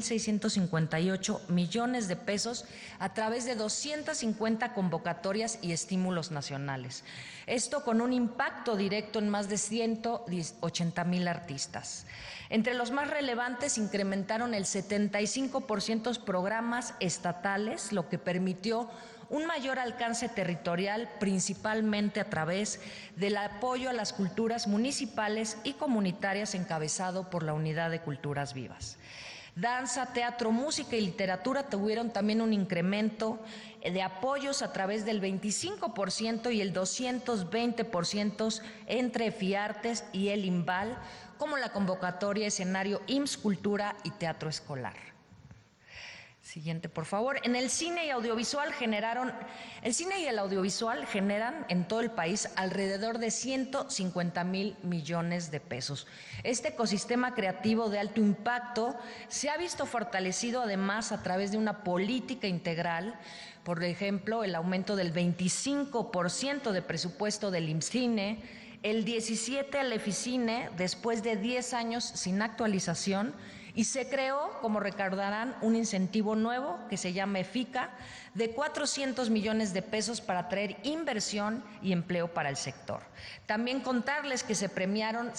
658 millones de pesos a través de 250 convocatorias y estímulos nacionales. Esto con un impacto directo en más de 180,000 artistas. Entre los más relevantes, incrementaron el 75% programas estatales, lo que permitió un mayor alcance territorial, principalmente a través del apoyo a las culturas municipales y comunitarias encabezado por la Unidad de Culturas Vivas. Danza, teatro, música y literatura tuvieron también un incremento de apoyos a través del 25% y el 220% entre FIARTES y el IMBAL, como la convocatoria escenario IMSS Cultura y Teatro Escolar. Siguiente, por favor. En el cine y audiovisual el cine y el audiovisual generan en todo el país alrededor de 150,000 millones de pesos. Este ecosistema creativo de alto impacto se ha visto fortalecido además a través de una política integral, por ejemplo, el aumento del 25% de presupuesto del IMCINE, el 17% al EFICINE después de 10 años sin actualización, y se creó, como recordarán, un incentivo nuevo que se llama EFICA de 400 millones de pesos para atraer inversión y empleo para el sector. También contarles que se premiaron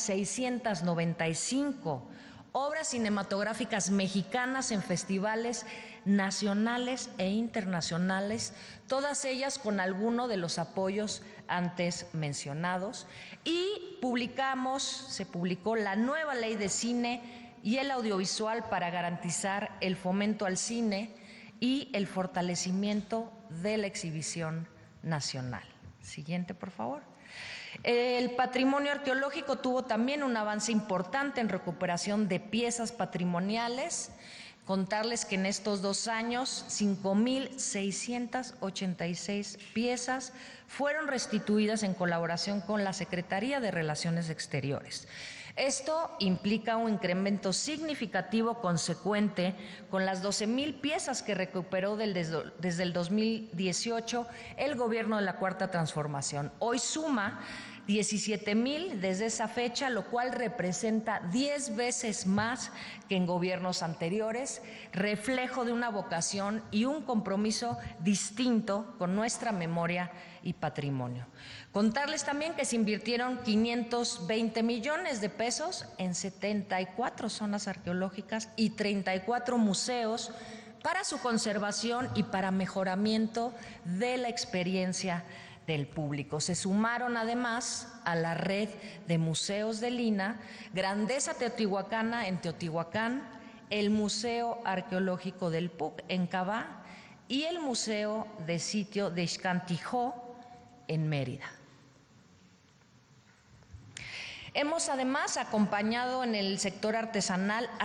695 obras cinematográficas mexicanas en festivales nacionales e internacionales, todas ellas con alguno de los apoyos antes mencionados, y se publicó la nueva ley de cine y el audiovisual para garantizar el fomento al cine y el fortalecimiento de la exhibición nacional. Siguiente, por favor. El patrimonio arqueológico tuvo también un avance importante en recuperación de piezas patrimoniales. Contarles que en estos 2 años, 5,686 piezas fueron restituidas en colaboración con la Secretaría de Relaciones Exteriores. Esto implica un incremento significativo consecuente con las 12,000 piezas que recuperó desde el 2018 el gobierno de la Cuarta Transformación. Hoy suma 17,000 desde esa fecha, lo cual representa 10 veces más que en gobiernos anteriores, reflejo de una vocación y un compromiso distinto con nuestra memoria y patrimonio. Contarles también que se invirtieron 520 millones de pesos en 74 zonas arqueológicas y 34 museos para su conservación y para mejoramiento de la experiencia del público. Se sumaron además a la red de museos del INAH, Grandeza Teotihuacana en Teotihuacán, el Museo Arqueológico del PUC en Cabá y el Museo de Sitio de Ixcantijó en Mérida. Hemos además acompañado en el sector artesanal a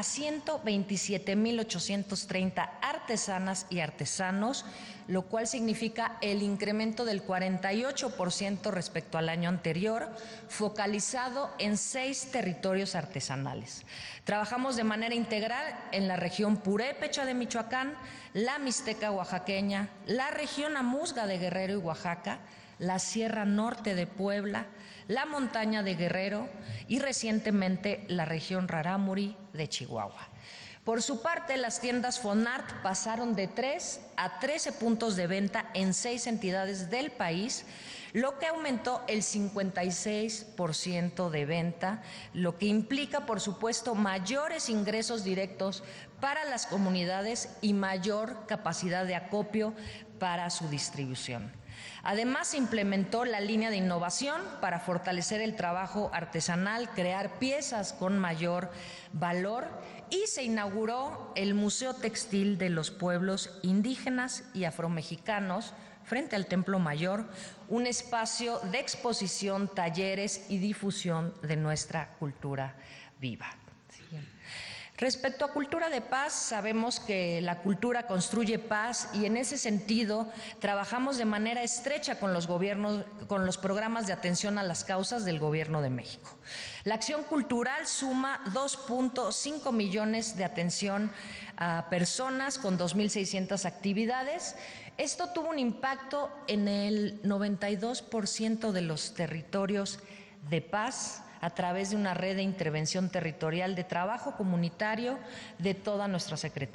127,830 artesanas y artesanos, lo cual significa el incremento del 48% respecto al año anterior, focalizado en 6 territorios artesanales. Trabajamos de manera integral en la región Purépecha de Michoacán, la Mixteca oaxaqueña, la región Amuzga de Guerrero y Oaxaca, la Sierra Norte de Puebla, la Montaña de Guerrero y recientemente la región Rarámuri de Chihuahua. Por su parte, las tiendas Fonart pasaron de 3 a 13 puntos de venta en 6 entidades del país, lo que aumentó el 56% de venta, lo que implica, por supuesto, mayores ingresos directos para las comunidades y mayor capacidad de acopio para su distribución. Además, se implementó la línea de innovación para fortalecer el trabajo artesanal, crear piezas con mayor valor, y se inauguró el Museo Textil de los Pueblos Indígenas y Afromexicanos frente al Templo Mayor, un espacio de exposición, talleres y difusión de nuestra cultura viva. Respecto a cultura de paz, sabemos que la cultura construye paz y en ese sentido trabajamos de manera estrecha con los programas de atención a las causas del Gobierno de México. La acción cultural suma 2.5 millones de atención a personas con 2,600 actividades. Esto tuvo un impacto en el 92% de los territorios de paz, a través de una red de intervención territorial de trabajo comunitario de toda nuestra Secretaría.